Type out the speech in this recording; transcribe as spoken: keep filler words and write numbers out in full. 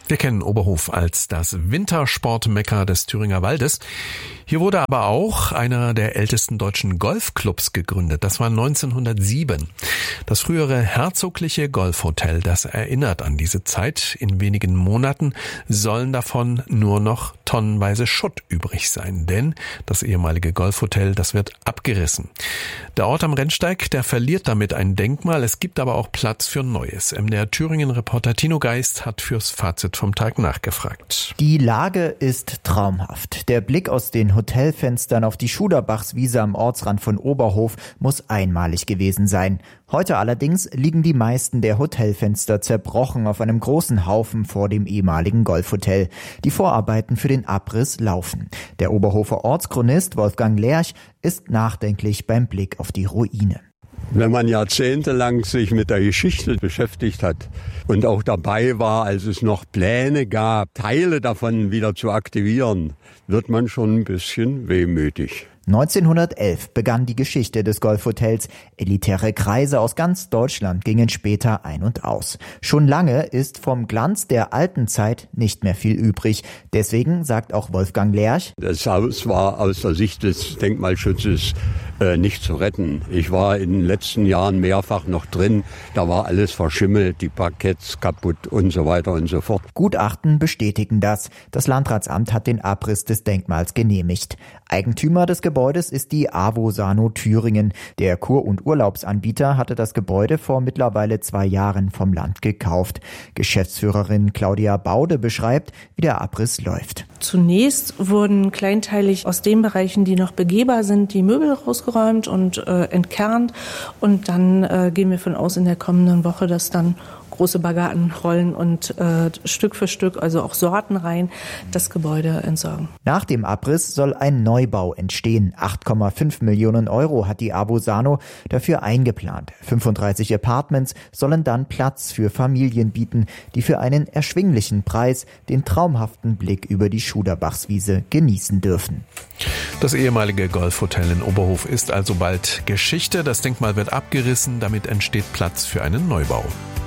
Wir kennen Oberhof als das Wintersportmekka des Thüringer Waldes. Hier wurde aber auch einer der ältesten deutschen Golfclubs gegründet. Das war neunzehnhundertsieben. Das frühere Herzogliche Golfhotel, das erinnert an diese Zeit. In wenigen Monaten sollen davon nur noch tonnenweise Schutt übrig sein, denn das ehemalige Golfhotel, das wird abgerissen. Der Ort am Rennsteig, der verliert damit ein Denkmal. Es gibt aber auch Platz für Neues. M D R Thüringen-Reporter Tino Geist hat fürs Fazit vom Tag nachgefragt. Die Lage ist traumhaft. Der Blick aus den Hotelfenstern auf die Schuderbachswiese am Ortsrand von Oberhof muss einmalig gewesen sein. Heute allerdings liegen die meisten der Hotelfenster zerbrochen auf einem großen Haufen vor dem ehemaligen Golfhotel. Die Vorarbeiten für den Abriss laufen. Der Oberhofer Ortschronist Wolfgang Lerch ist nachdenklich beim Blick auf die Ruine. Wenn man jahrzehntelang sich mit der Geschichte beschäftigt hat und auch dabei war, als es noch Pläne gab, Teile davon wieder zu aktivieren, wird man schon ein bisschen wehmütig. neunzehnhundertelf begann die Geschichte des Golfhotels. Elitäre Kreise aus ganz Deutschland gingen später ein und aus. Schon lange ist vom Glanz der alten Zeit nicht mehr viel übrig. Deswegen sagt auch Wolfgang Lerch: Das Haus war aus der Sicht des Denkmalschutzes äh, nicht zu retten. Ich war in den letzten Jahren mehrfach noch drin. Da war alles verschimmelt, die Parketts kaputt und so weiter und so fort. Gutachten bestätigen das. Das Landratsamt hat den Abriss des Denkmals genehmigt. Eigentümer des Gebäudes ist die Avosano Thüringen. Der Kur- und Urlaubsanbieter hatte das Gebäude vor mittlerweile zwei Jahren vom Land gekauft. Geschäftsführerin Claudia Baude beschreibt, wie der Abriss läuft. Zunächst wurden kleinteilig aus den Bereichen, die noch begehbar sind, die Möbel rausgeräumt und äh, entkernt. Und dann äh, gehen wir von aus in der kommenden Woche, dass dann große Baggagen rollen und äh, Stück für Stück, also auch sortenrein, das Gebäude entsorgen. Nach dem Abriss soll ein Neubau entstehen. acht Komma fünf Millionen Euro hat die Avosano dafür eingeplant. fünfunddreißig Apartments sollen dann Platz für Familien bieten, die für einen erschwinglichen Preis den traumhaften Blick über die Schuderbachswiese genießen dürfen. Das ehemalige Golfhotel in Oberhof ist also bald Geschichte. Das Denkmal wird abgerissen, damit entsteht Platz für einen Neubau.